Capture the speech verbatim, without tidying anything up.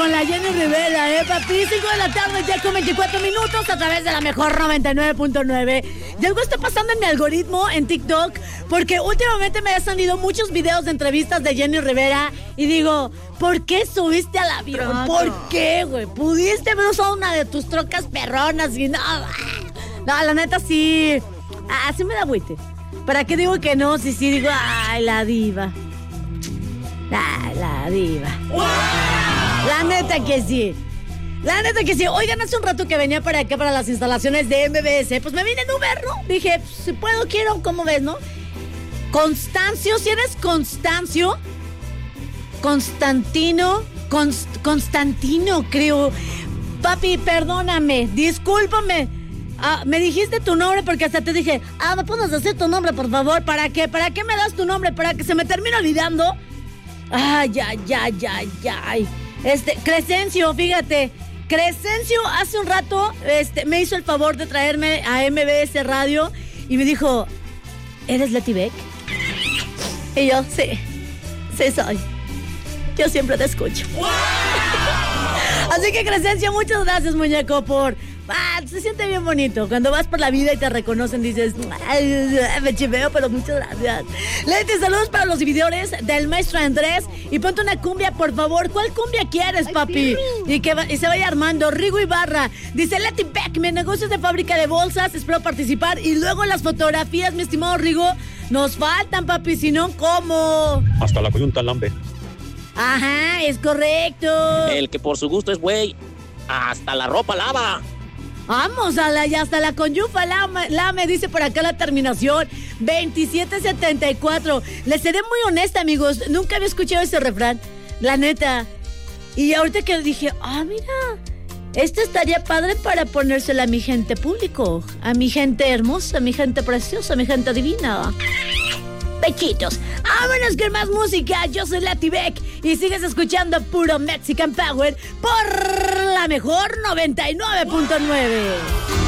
con la Jenny Rivera, ¿eh, papi? cinco de la tarde, ya con veinticuatro minutos a través de la mejor noventa y nueve punto nueve. Y algo está pasando en mi algoritmo en TikTok, porque últimamente me han salido muchos videos de entrevistas de Jenny Rivera y digo, ¿por qué subiste al avión? ¿Por qué, güey? Pudiste haber usado una de tus trocas perronas y no. No, la neta sí. Ah, sí me da agüite. ¿Para qué digo que no? Sí, sí, digo, ay, la diva. Ah, la diva. ¡Wow! La neta que sí. La neta que sí. Oigan, hace un rato que venía para acá, para las instalaciones de M B S, pues me vine en Uber, ¿no? Dije, pues, si puedo, quiero, ¿cómo ves, no? Constancio, si eres Constancio, Constantino, Const, Constantino, creo. Papi, perdóname, discúlpame. Ah, me dijiste tu nombre porque hasta te dije, ah, ¿me puedes decir tu nombre, por favor? ¿Para qué? ¿Para qué me das tu nombre? ¿Para que se me termine olvidando? Ay, ay, ay, ay, ay. Este, Crescencio, fíjate. Crescencio hace un rato este, me hizo el favor de traerme a M B S Radio y me dijo, ¿eres Leti Beck? Y yo, sí, sí soy. Yo siempre te escucho. ¡Wow! Así que, Crescencio, muchas gracias, muñeco, por... Ah, se siente bien bonito. Cuando vas por la vida y te reconocen, dices, ay, me chiveo, pero muchas gracias. Leti, saludos para los seguidores del maestro Andrés. Y ponte una cumbia, por favor. ¿Cuál cumbia quieres, papi? Y que va, y se vaya armando. Rigo Ibarra dice, Leti Beck, mi negocio es de fábrica de bolsas. Espero participar. Y luego las fotografías, mi estimado Rigo, nos faltan, papi. Si no, ¿cómo? Hasta la coyunta lambe. Ajá, es correcto. El que por su gusto es güey, hasta la ropa lava. Vamos a la, y hasta la conyufa la, la me dice por acá la terminación veintisiete setenta y cuatro. Les seré muy honesta, amigos, nunca había escuchado ese refrán, la neta. Y ahorita que dije, ah, mira, este estaría padre para ponérsela a mi gente público, a mi gente hermosa, a mi gente preciosa, a mi gente divina. Bechitos. Vámonos con más música. Yo soy Leti Beck y sigues escuchando puro Mexican Power por la mejor noventa y nueve punto nueve.